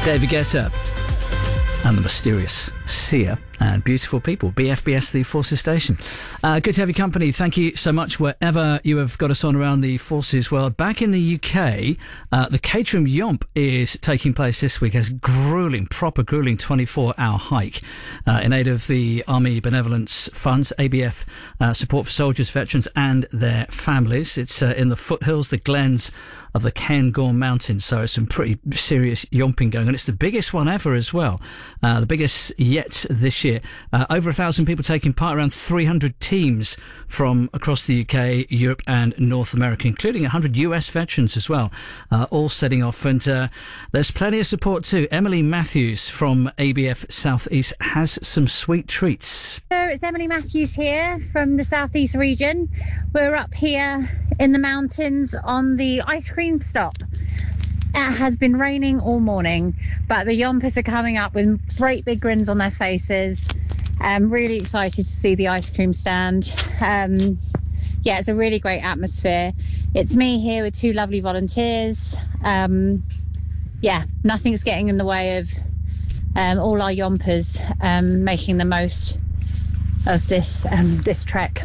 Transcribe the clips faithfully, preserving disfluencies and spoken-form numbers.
David Guetta and the mysterious Sia and Beautiful People, B F B S, the Forces Station. Uh, good to have your company. Thank you so much wherever you have got us on around the Forces world. Back in the U K, uh, the Caterham Yomp is taking place this week as grueling, proper grueling twenty-four hour hike uh, in aid of the Army Benevolence Funds, A B F uh, support for soldiers, veterans and their families. It's uh, in the foothills, the glens of the Cairngorm Mountains, so it's some pretty serious yomping going on. It's the biggest one ever as well, uh, the biggest yet this year. Uh, over a thousand people taking part, around three hundred teams from across the U K, Europe and North America, including one hundred U S veterans as well, uh, all setting off. And uh, there's plenty of support too. Emily Matthews from A B F South East has some sweet treats. Hello, it's Emily Matthews here from the South East region. We're up here in the mountains on the ice cream stop. It has been raining all morning, but the Yompers are coming up with great big grins on their faces. I'm really excited to see the ice cream stand. Um, yeah, it's a really great atmosphere. It's me here with two lovely volunteers. Um, yeah, nothing's getting in the way of um, all our Yompers um, making the most of this um, this trek.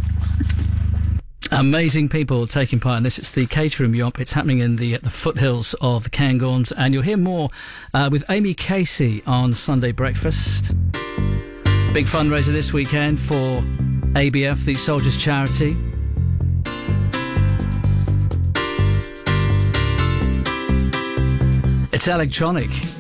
Amazing people taking part in this. It's the Caterham Yomp. It's happening in the the foothills of the Cairngorms, and you'll hear more uh, with Amy Casey on Sunday Breakfast. Big fundraiser this weekend for A B F, the Soldiers Charity. It's electronic.